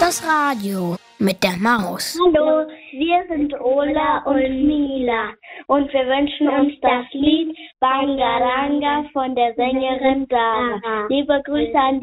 Das Radio mit der Maus. Hallo, wir sind Ola und Mila und wir wünschen uns das Lied Bangaranga von der Sängerin Sarah. Liebe Grüße an